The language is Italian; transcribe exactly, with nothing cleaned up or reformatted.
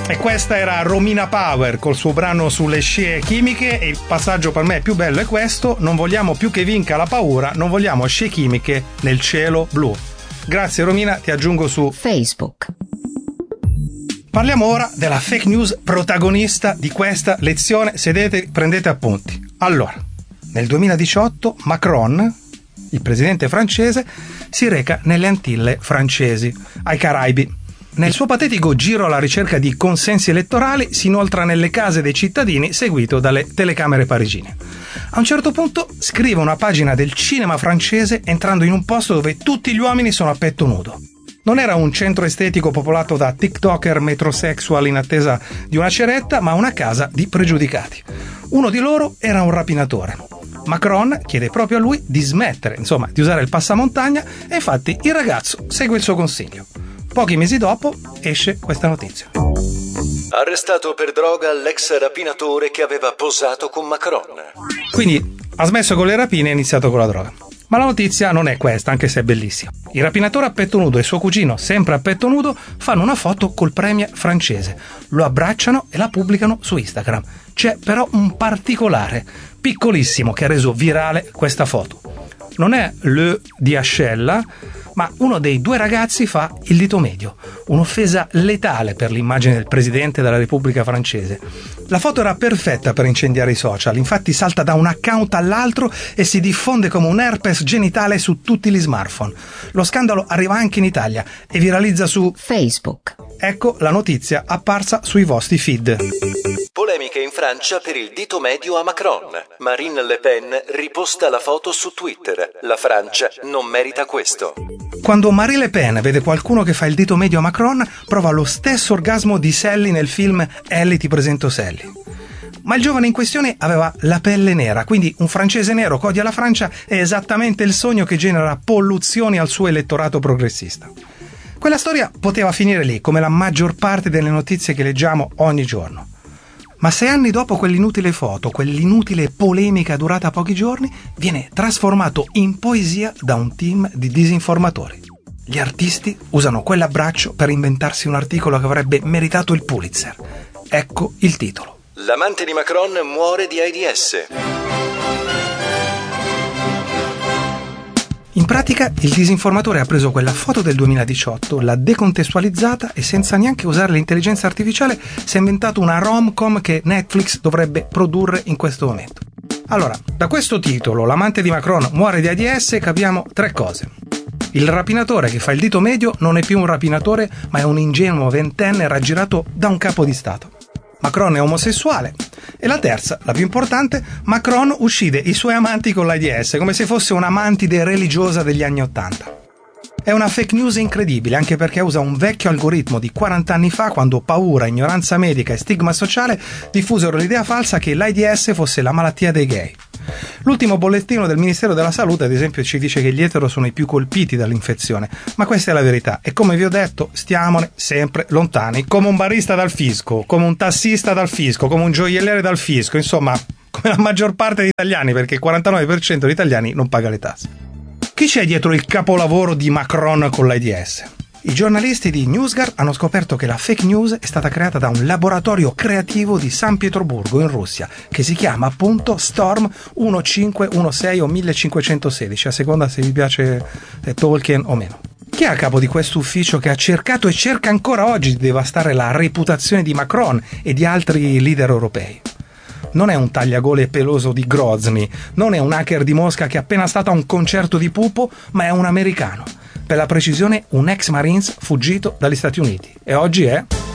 E questa era Romina Power col suo brano sulle scie chimiche, e il passaggio per me più bello è questo: non vogliamo più che vinca la paura, non vogliamo scie chimiche nel cielo blu. Grazie Romina, ti aggiungo su Facebook. Parliamo ora della fake news protagonista di questa lezione. Sedete, prendete appunti. Allora, nel duemiladiciotto Macron, il presidente francese, si reca nelle Antille francesi, ai Caraibi. Nel suo patetico giro alla ricerca di consensi elettorali si inoltra nelle case dei cittadini, seguito dalle telecamere parigine. A un certo punto scrive una pagina del cinema francese entrando in un posto dove tutti gli uomini sono a petto nudo. Non era un centro estetico popolato da tiktoker metrosexual in attesa di una ceretta, ma una casa di pregiudicati. Uno di loro era un rapinatore. Macron chiede proprio a lui di smettere, insomma, di usare il passamontagna, e infatti il ragazzo segue il suo consiglio. Pochi mesi dopo esce questa notizia. Arrestato per droga l'ex rapinatore che aveva posato con Macron. Quindi ha smesso con le rapine e ha iniziato con la droga. Ma la notizia non è questa, anche se è bellissima. Il rapinatore a petto nudo e suo cugino, sempre a petto nudo, fanno una foto col premier francese, lo abbracciano e la pubblicano su Instagram. C'è però un particolare, piccolissimo, che ha reso virale questa foto. Non è le di ascella, ma uno dei due ragazzi fa il dito medio, un'offesa letale per l'immagine del presidente della Repubblica francese. La foto era perfetta per incendiare i social, infatti salta da un account all'altro e si diffonde come un herpes genitale su tutti gli smartphone. Lo scandalo arriva anche in Italia e viralizza su Facebook. Ecco la notizia apparsa sui vostri feed. Polemiche in Francia per il dito medio a Macron. Marine Le Pen riposta la foto su Twitter. La Francia non merita questo. Quando Marine Le Pen vede qualcuno che fa il dito medio a Macron, prova lo stesso orgasmo di Sally nel film Ellie ti presento Sally. Ma il giovane in questione aveva la pelle nera, quindi un francese nero che odia la Francia è esattamente il sogno che genera polluzioni al suo elettorato progressista. Quella storia poteva finire lì, come la maggior parte delle notizie che leggiamo ogni giorno. Ma sei anni dopo quell'inutile foto, quell'inutile polemica durata pochi giorni, viene trasformato in poesia da un team di disinformatori. Gli artisti usano quell'abbraccio per inventarsi un articolo che avrebbe meritato il Pulitzer. Ecco il titolo. L'amante di Macron muore di AIDS. In pratica, il disinformatore ha preso quella foto del duemiladiciotto, l'ha decontestualizzata e senza neanche usare l'intelligenza artificiale si è inventato una rom-com che Netflix dovrebbe produrre in questo momento. Allora, da questo titolo, l'amante di Macron muore di AIDS, capiamo tre cose. Il rapinatore che fa il dito medio non è più un rapinatore, ma è un ingenuo ventenne raggirato da un capo di Stato. Macron è omosessuale. E la terza, la più importante, Macron uccide i suoi amanti con l'AIDS, come se fosse una mantide religiosa degli anni Ottanta. È una fake news incredibile, anche perché usa un vecchio algoritmo di quaranta anni fa, quando paura, ignoranza medica e stigma sociale diffusero l'idea falsa che l'AIDS fosse la malattia dei gay. L'ultimo bollettino del Ministero della Salute, ad esempio, ci dice che gli etero sono i più colpiti dall'infezione, ma questa è la verità e, come vi ho detto, stiamone sempre lontani, come un barista dal fisco, come un tassista dal fisco, come un gioielliere dal fisco, insomma, come la maggior parte degli italiani, perché il quarantanove per cento degli italiani non paga le tasse. Chi c'è dietro il capolavoro di Macron con l'AIDS? I giornalisti di NewsGuard hanno scoperto che la fake news è stata creata da un laboratorio creativo di San Pietroburgo in Russia, che si chiama appunto Storm millecinquecentosedici o millecinquecentosedici, a seconda se vi piace eh, Tolkien o meno. Chi è a capo di questo ufficio che ha cercato e cerca ancora oggi di devastare la reputazione di Macron e di altri leader europei? Non è un tagliagole peloso di Grozny, non è un hacker di Mosca che è appena stato a un concerto di Pupo, ma è un americano. Per la precisione, un ex Marines fuggito dagli Stati Uniti. E oggi è